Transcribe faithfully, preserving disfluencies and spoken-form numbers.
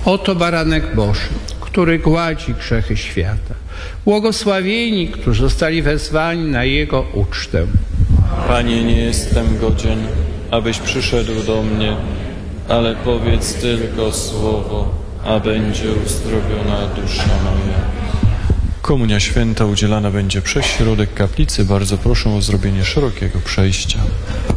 Oto baranek Boży, który gładzi grzechy świata. Błogosławieni, którzy zostali wezwani na Jego ucztę. Panie, nie jestem godzien, abyś przyszedł do mnie, ale powiedz tylko słowo, a będzie uzdrowiona dusza moja. Komunia święta udzielana będzie przez środek kaplicy. Bardzo proszę o zrobienie szerokiego przejścia.